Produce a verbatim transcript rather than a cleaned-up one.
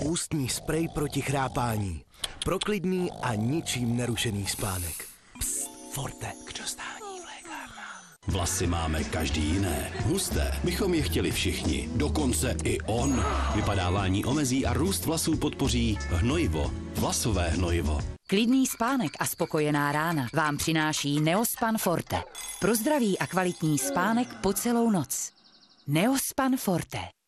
ústní sprej proti chrápání. Pro klidný a ničím nerušený spánek. Psst, Forte, k dostání v lékárnách. Vlasy máme každý jiné. Husté bychom je chtěli všichni. Dokonce i on. Vypadávání omezí a růst vlasů podpoří hnojivo. Vlasové hnojivo. Klidný spánek a spokojená rána vám přináší Neospan Forte. Pro zdravý a kvalitní spánek po celou noc. Neospan Forte.